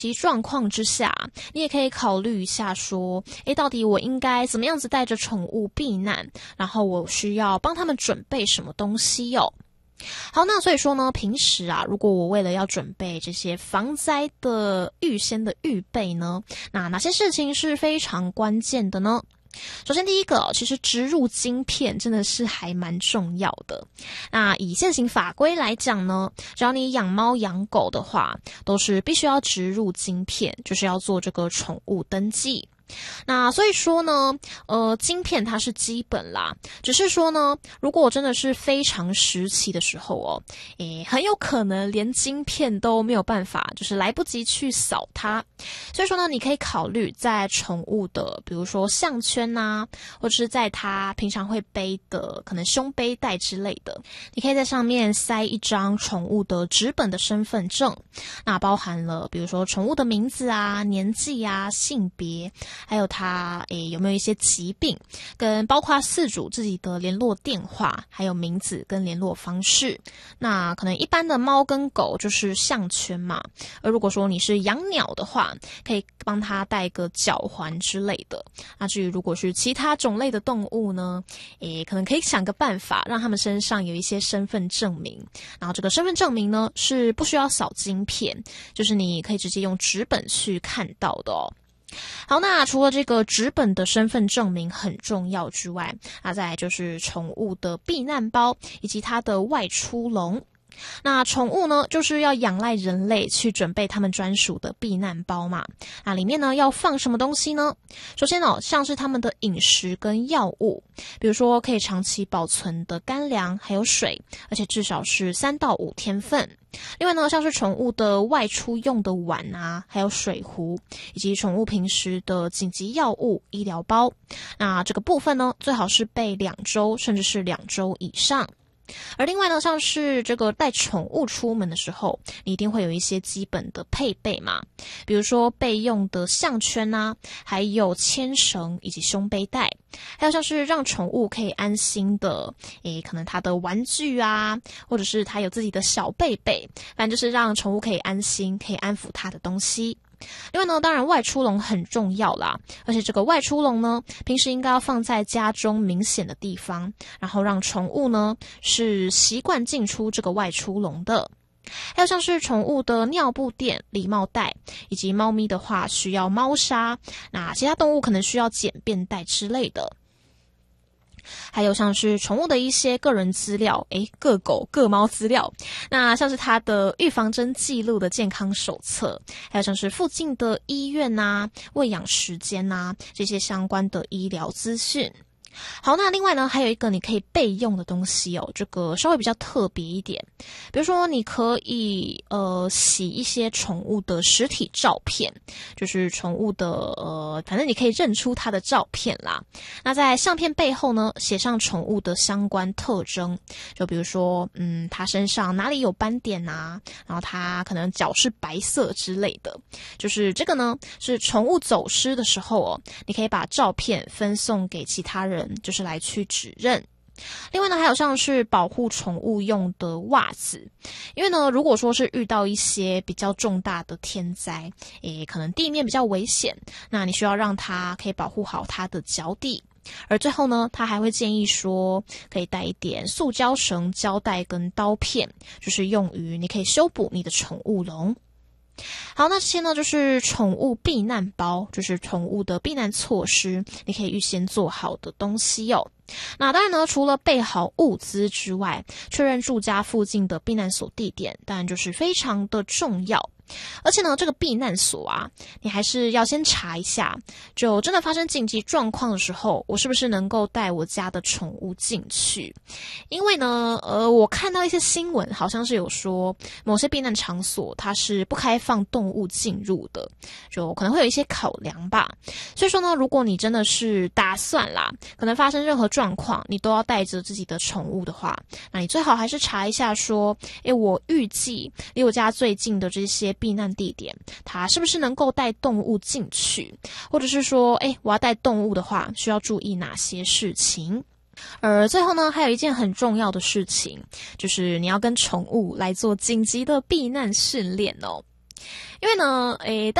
及状况之下，你也可以考虑一下说，到底我应该怎么样子带着宠物避难，然后我需要帮他们准备什么东西哦。好，那所以说呢，平时啊，如果我为了要准备这些防灾的预先的预备呢，那哪些事情是非常关键的呢？首先第一个，其实植入晶片真的是还蛮重要的。那以现行法规来讲呢，只要你养猫养狗的话，都是必须要植入晶片，就是要做这个宠物登记。那所以说呢，晶片它是基本啦，只是说呢，如果真的是非常时期的时候哦，很有可能连晶片都没有办法，就是来不及去扫它。所以说呢，你可以考虑在宠物的，比如说项圈啊，或者是在它平常会背的可能胸背带之类的，你可以在上面塞一张宠物的纸本的身份证，那包含了比如说宠物的名字啊、年纪啊、性别。还有它有没有一些疾病，跟包括饲主自己的联络电话，还有名字跟联络方式。那可能一般的猫跟狗就是项圈嘛，而如果说你是养鸟的话，可以帮它戴个脚环之类的。那至于如果是其他种类的动物呢，可能可以想个办法，让他们身上有一些身份证明。然后这个身份证明呢，是不需要扫晶片，就是你可以直接用纸本去看到的哦。好，那除了这个纸本的身份证明很重要之外，那再来就是宠物的避难包以及它的外出笼。那宠物呢，就是要仰赖人类去准备他们专属的避难包嘛。那里面呢要放什么东西呢？首先像是他们的饮食跟药物，比如说可以长期保存的干粮还有水，而且至少是3到5天份。另外呢，像是宠物的外出用的碗啊，还有水壶，以及宠物平时的紧急药物、医疗包。那这个部分呢，最好是备2周，甚至是2周以上。而另外呢，像是这个带宠物出门的时候，你一定会有一些基本的配备嘛，比如说备用的项圈啊，还有牵绳以及胸背带，还有像是让宠物可以安心的，可能它的玩具啊，或者是它有自己的小贝贝，反正就是让宠物可以安心，可以安抚它的东西。另外呢，当然外出笼很重要啦，而且这个外出笼呢，平时应该要放在家中明显的地方，然后让宠物呢是习惯进出这个外出笼的。还有像是宠物的尿布垫、礼帽袋，以及猫咪的话需要猫砂，那其他动物可能需要简便袋之类的。还有像是宠物的一些个人资料，各狗各猫资料，那像是它的预防针记录的健康手册，还有像是附近的医院啊、喂养时间啊，这些相关的医疗资讯。好，那另外呢，还有一个你可以备用的东西哦，这个稍微比较特别一点，比如说你可以洗一些宠物的实体照片，就是宠物的反正你可以认出它的照片啦。那在相片背后呢，写上宠物的相关特征，就比如说它身上哪里有斑点啊，然后它可能脚是白色之类的，就是这个呢是宠物走失的时候哦，你可以把照片分送给其他人，就是来去指认。另外呢，还有像是保护宠物用的袜子，因为呢，如果说是遇到一些比较重大的天灾，可能地面比较危险，那你需要让它可以保护好它的脚底。而最后呢，他还会建议说，可以带一点塑胶绳、胶带跟刀片，就是用于你可以修补你的宠物笼。好，那这些呢就是宠物避难包，就是宠物的避难措施，你可以预先做好的东西哦。那当然呢，除了备好物资之外，确认住家附近的避难所地点，当然就是非常的重要。而且呢，这个避难所啊，你还是要先查一下，就真的发生紧急状况的时候，我是不是能够带我家的宠物进去？因为呢，我看到一些新闻，好像是有说某些避难场所它是不开放动物进入的，就可能会有一些考量吧。所以说呢，如果你真的是打算啦，可能发生任何状况，你都要带着自己的宠物的话，那你最好还是查一下说，我预计离我家最近的这些避难地点，它是不是能够带动物进去，或者是说，我要带动物的话，需要注意哪些事情。而最后呢，还有一件很重要的事情，就是你要跟宠物来做紧急的避难训练哦。 因为呢，